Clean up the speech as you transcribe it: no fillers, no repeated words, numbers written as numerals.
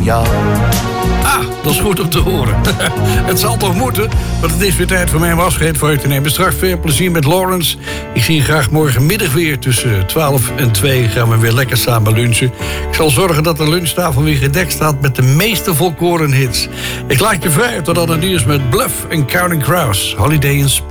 jou. Ah, dat is goed om te horen. Het zal toch moeten, want het is weer tijd voor mij om afscheid voor u te nemen. Straks veel plezier met Lawrence. Ik zie je graag morgenmiddag weer. Tussen 12 en 2 gaan we weer lekker samen lunchen. Ik zal zorgen dat de lunchtafel weer gedekt staat met de meeste volkoren hits. Ik laat je vrij tot aan het nieuws met Bluff en Counting Crows. Holiday in Spain.